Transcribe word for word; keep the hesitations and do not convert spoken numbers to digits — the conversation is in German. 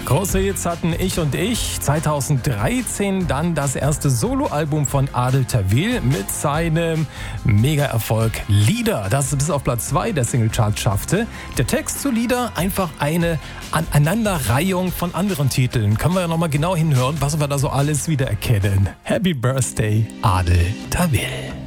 Große Hits hatten Ich und Ich. zweitausenddreizehn dann das erste Soloalbum von Adel Tawil mit seinem Mega-Erfolg Lieder, das es bis auf Platz zwei der Singlecharts schaffte. Der Text zu Lieder einfach eine Aneinanderreihung von anderen Titeln. Können wir ja nochmal genau hinhören, was wir da so alles wiedererkennen. Happy Birthday, Adel Tawil.